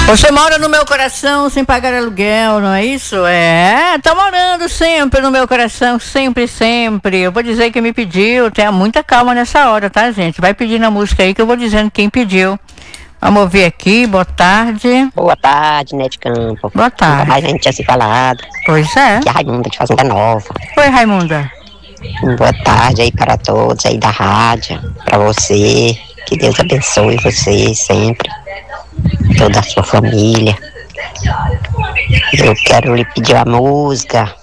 Você mora no meu coração sem pagar aluguel, não é isso? Tá morando sempre no meu coração, sempre, sempre. Eu vou dizer quem me pediu, tenha muita calma nessa hora, tá, gente? Vai pedindo a música aí que eu vou dizendo quem pediu. Vamos ouvir aqui, boa tarde. Boa tarde, Nete Campo. Boa tarde. A gente tinha se falado. Pois é. Que é a Raimunda de Fazenda Nova. Oi, Raimunda. Boa tarde aí para todos aí da rádio, para você. Que Deus abençoe você sempre. Toda a sua família. Eu quero lhe pedir a música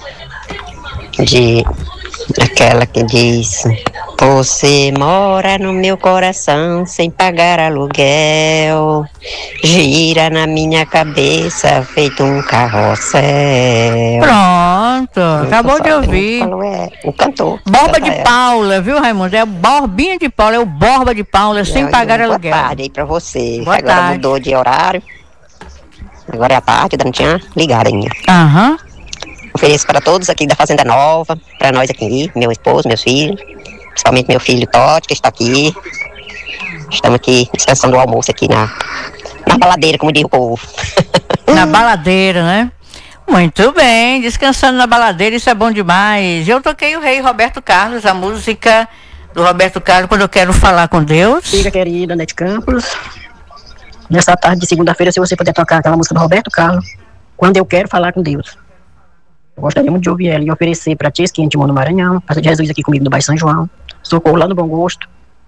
de aquela que diz: você mora no meu coração sem pagar aluguel, gira na minha cabeça feito um carrossel. Pronto, acabou de ouvir. O cantor. Borba de Paula, viu, Raimundo? É Borbinha de Paula, é o Borba de Paula sem pagar aluguel. Boa tarde aí pra você. Boa Agora tarde. mudou de horário. Agora é a tarde, ainda não tinha ligado ainda. Aham. Ofereço para todos aqui da Fazenda Nova, para nós aqui, meu esposo, meus filhos, principalmente meu filho Totti, que está aqui. Estamos aqui descansando o almoço aqui na baladeira, como diz o povo. Na baladeira, né? Muito bem, descansando na baladeira, isso é bom demais. Eu toquei o Rei Roberto Carlos, a música do Roberto Carlos, quando eu quero falar com Deus. Filha querida, Nete Campos, nessa tarde de segunda-feira, se você puder tocar aquela música do Roberto Carlos, Quando Eu Quero Falar com Deus. Eu gostaria muito de ouvir ela e oferecer para Tia Esquinha de Mão no Maranhão, Passa de Jesus aqui comigo no bairro São João, Socorro lá no Bom Gosto,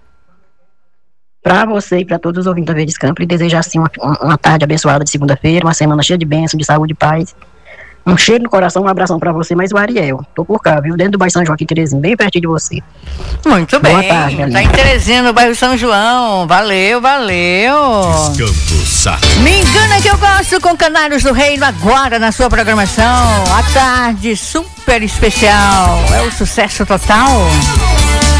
para você e para todos os ouvintes da Verdes Campos, e desejar assim uma tarde abençoada de segunda-feira, uma semana cheia de bênção, de saúde e paz. Um cheiro no coração, um abração pra você, mas o Ariel, tô por cá, viu? Dentro do bairro São João aqui, Terezinha, bem pertinho de você. Muito bem. Boa tarde, tá em Terezinha, no bairro São João. Valeu, valeu. Me engana que eu gosto com Canários do Reino agora na sua programação. A tarde super especial. É o sucesso total.